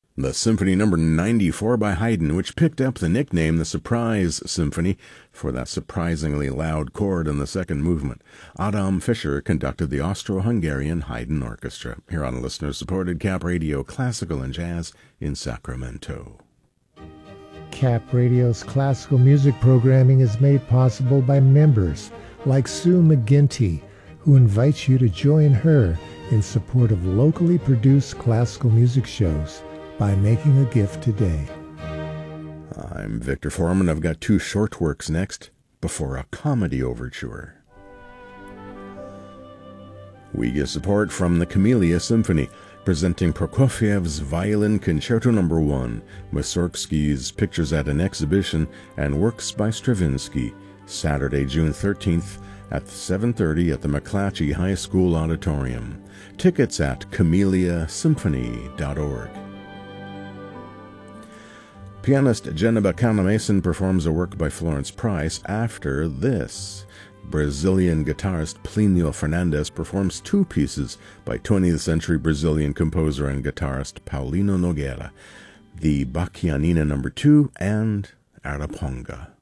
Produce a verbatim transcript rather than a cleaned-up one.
The Symphony Number ninety-four by Haydn, which picked up the nickname the Surprise Symphony for that surprisingly loud chord in the second movement. Adam Fischer conducted the Austro-Hungarian Haydn Orchestra, here on listener-supported Cap Radio Classical and Jazz in Sacramento. Cap Radio's classical music programming is made possible by members like Sue McGinty, who invites you to join her in support of locally produced classical music shows by making a gift today. I'm Victor Foreman. I've got two short works next before a comedy overture. We get support from the Camellia Symphony, presenting Prokofiev's Violin Concerto Number one, Mussorgsky's Pictures at an Exhibition, and Works by Stravinsky, Saturday, June thirteenth at seven thirty at the McClatchy High School Auditorium. Tickets at camellia symphony dot org. Pianist Geneba Canamason performs a work by Florence Price after this. Brazilian guitarist Plinio Fernandes performs two pieces by twentieth century Brazilian composer and guitarist Paulino Nogueira, the Bacchianina Number two and Araponga.